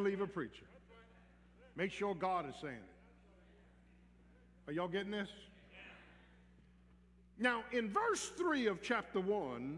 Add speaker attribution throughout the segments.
Speaker 1: believe a preacher. Make sure God is saying it. Are y'all getting this? Now, in verse 3 of chapter 1,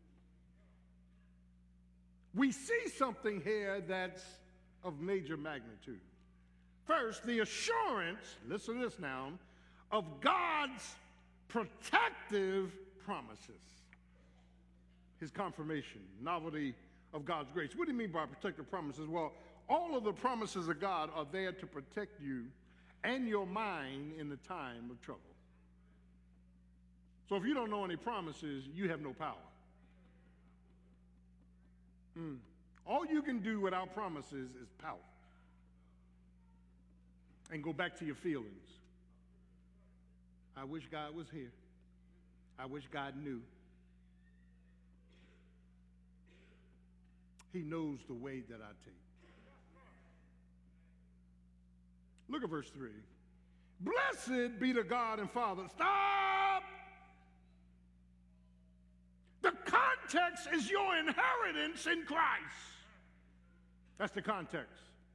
Speaker 1: we see something here that's of major magnitude. First, the assurance, listen to this now, of God's protective promises. His confirmation, novelty of God's grace. What do you mean by protective promises? Well, all of the promises of God are there to protect you and your mind in the time of trouble. So if you don't know any promises, you have no power. All you can do without promises is pout and go back to your feelings. I wish God was here. I wish God knew. He knows the way that I take. Look at verse 3. Blessed be the God and Father. Stop! The context is your inheritance in Christ. That's the context.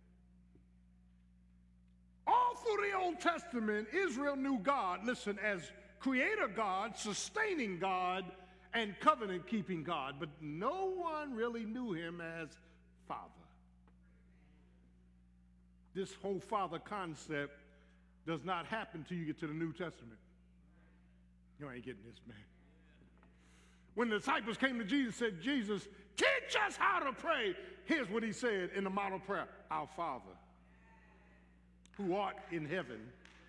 Speaker 1: All through the Old Testament, Israel knew God, listen, as creator God, sustaining God, and covenant-keeping God, but no one really knew him as Father. This whole Father concept does not happen till you get to the New Testament. You ain't getting this, man. When the disciples came to Jesus and said, Jesus, teach us how to pray. Here's what he said in the model prayer. Our Father, who art in heaven,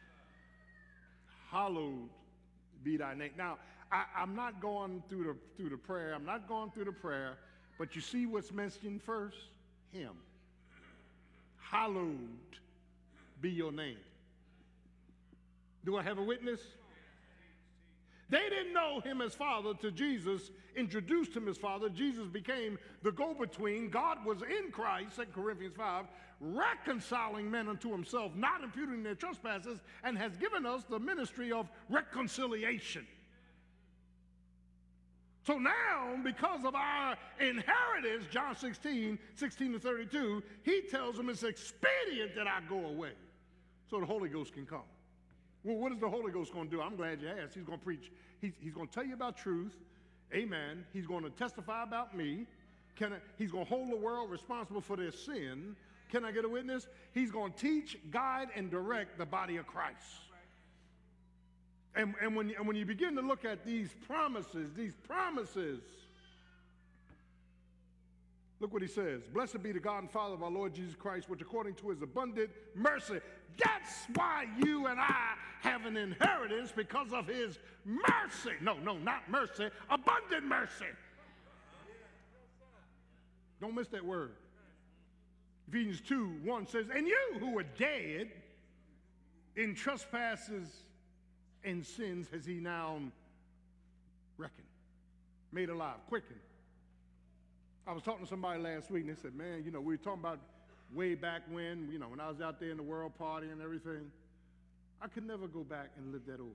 Speaker 1: hallowed be thy name. Now, I'm not going through the prayer. I'm not going through the prayer, but you see what's mentioned first? Him. Hallowed be your name. Do I have a witness? They didn't know him as Father till Jesus introduced him as Father. Jesus became the go-between. God was in Christ, 2 Corinthians 5, reconciling men unto himself, not imputing their trespasses, and has given us the ministry of reconciliation. So now, because of our inheritance, John 16 to 32, he tells them it's expedient that I go away so the Holy Ghost can come. Well, what is the Holy Ghost going to do? I'm glad you asked. He's going to preach. He's going to tell you about truth. Amen. He's going to testify about me. He's going to hold the world responsible for their sin. Can I get a witness? He's going to teach, guide, and direct the body of Christ. And when you begin to look at these promises, look what he says. Blessed be the God and Father of our Lord Jesus Christ, which according to his abundant mercy. That's why you and I have an inheritance, because of his mercy. No, not mercy, abundant mercy. Don't miss that word. Ephesians 2:1 says, and you who were dead in trespasses and sins has he now reckoned, made alive, quickened. I was talking to somebody last week, and they said, man, we were talking about way back when, when I was out there in the world partying and everything. I could never go back and live that over.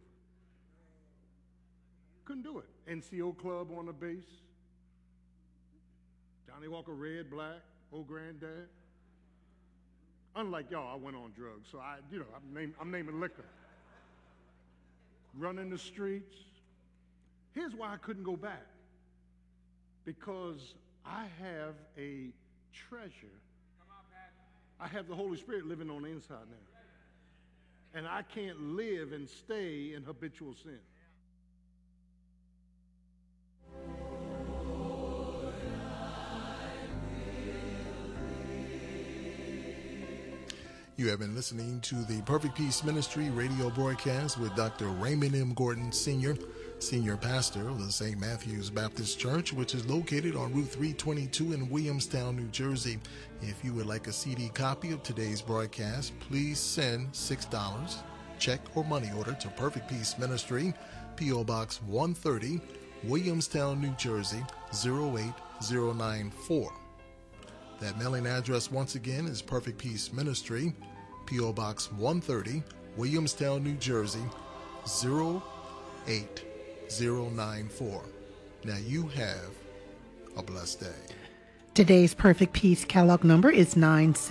Speaker 1: Couldn't do it. NCO Club on the bass. Johnny Walker Red, Black, Old Granddad. Unlike y'all, I went on drugs, so I'm naming liquor. Running the streets. Here's why I couldn't go back. Because I have a treasure. I have the Holy Spirit living on the inside now. And I can't live and stay in habitual sin.
Speaker 2: You have been listening to the Perfect Peace Ministry radio broadcast with Dr. Raymond M. Gordon Sr., Senior Pastor of the St. Matthew's Baptist Church, which is located on Route 322 in Williamstown, New Jersey. If you would like a CD copy of today's broadcast, please send $6, check or money order to Perfect Peace Ministry, P.O. Box 130, Williamstown, New Jersey, 08094. That mailing address once again is Perfect Peace Ministry, P.O. Box 130, Williamstown, New Jersey, 08094. Now you have a blessed day.
Speaker 3: Today's Perfect Peace catalog number is 96.